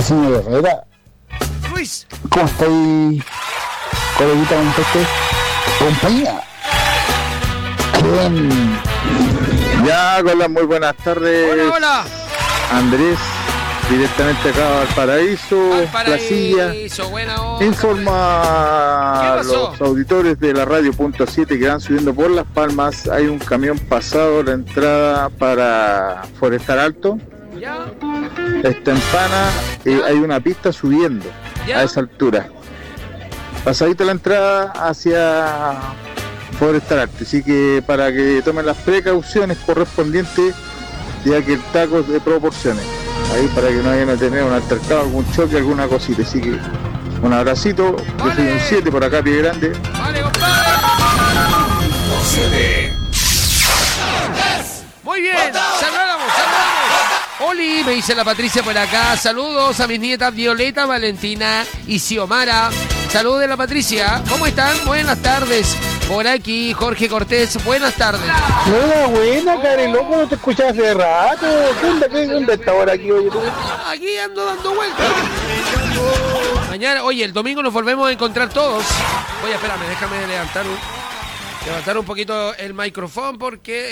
Señor Herrera, Luis. ¿cómo estáis, coleguita? ¿Cómo está usted? Compañía. Bien. Ya, hola, muy buenas tardes. Hola, hola. Andrés, directamente acá a Valparaíso, Placilla. Buena onda. Informa ¿Qué a pasó? los auditores de la radio Punto 7 que van subiendo por Las Palmas. Hay un camión pasado la entrada para Forestal Alto. ¿Ya? Está en Pana, ¿Ya? hay una pista subiendo ¿Ya? a esa altura. Pasadita la entrada hacia Forestal Alto. Así que para que tomen las precauciones correspondientes, ya que el taco es de proporciones. Ahí para que no vayan a tener un altercado, algún choque, alguna cosita. Así que un abracito, yo soy un 7 por acá, Pie Grande. Vale, compadre. Muy bien, saludamos. Oli, me dice la Patricia por acá. Saludos a mis nietas Violeta, Valentina y Xiomara. Saludos de la Patricia. ¿Cómo están? Buenas tardes. Por aquí, Jorge Cortés. Buenas tardes. Buena, Karen, loco, no te escuchaba hace rato. ¿Qué onda está ahora aquí, oye tú? Aquí ando dando vueltas. Mañana, oye, el domingo nos volvemos a encontrar todos. Oye, espérame, déjame levantar un poquito el micrófono porque